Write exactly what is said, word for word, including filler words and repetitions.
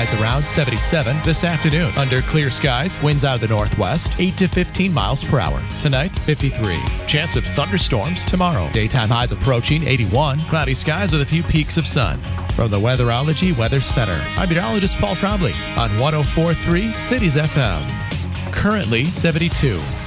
Highs around seventy-seven this afternoon. Under clear skies, winds out of the northwest, eight to fifteen miles per hour. Tonight, fifty-three. Chance of thunderstorms tomorrow. Daytime highs approaching eighty-one. Cloudy skies with a few peaks of sun. From the Weatherology Weather Center, I'm meteorologist Paul Trombley on one oh four point three Cities F M. Currently seventy-two.